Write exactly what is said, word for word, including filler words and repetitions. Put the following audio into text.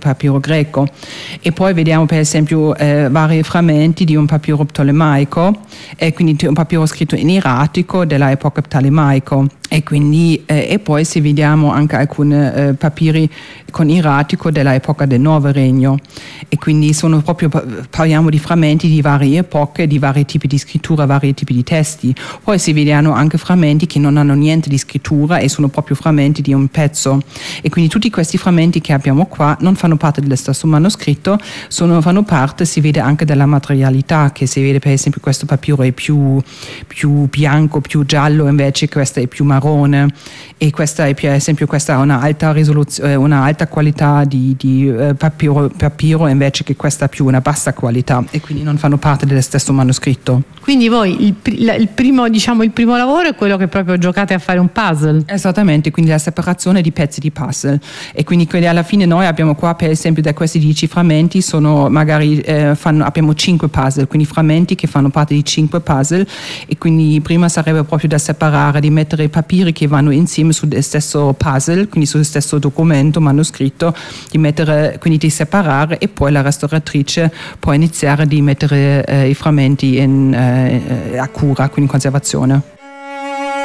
papiro greco. E poi vediamo per esempio eh, vari frammenti di un papiro ptolemaico, e quindi un papiro scritto in ieratico dell'epoca ptolemaico. E quindi eh, e poi se vediamo anche alcuni eh, papiri con ieratico dell'epoca del Nuovo Regno, e quindi sono proprio, parliamo di frammenti di varie epoche, di vari tipi di scrittura, vari tipi di testi. Poi si vedono anche frammenti che non hanno niente di scrittura e sono proprio frammenti di un pezzo, e quindi tutti questi frammenti che abbiamo qua non fanno parte dello stesso manoscritto, sono, fanno parte, si vede anche della materialità, che si vede per esempio questo papiro è più, più bianco, più giallo, invece questo è più marrone. E questa è per esempio questa ha una alta risoluzione, una alta qualità di, di uh, papiro, papiro, invece che questa ha più una bassa qualità, e quindi non fanno parte dello stesso manoscritto. Quindi voi il, il, primo, diciamo, il primo lavoro è quello che proprio giocate a fare un puzzle. Esattamente, quindi la separazione di pezzi di puzzle, e quindi alla fine noi abbiamo qua per esempio da questi dieci frammenti sono magari eh, fanno, abbiamo cinque puzzle, quindi frammenti che fanno parte di cinque puzzle, e quindi prima sarebbe proprio da separare, di mettere i papiri che vanno insieme sullo stesso puzzle, quindi sullo stesso documento manoscritto, di mettere, quindi di separare, e poi la restauratrice può iniziare di mettere eh, i frammenti in, eh, a cura, quindi in conservazione.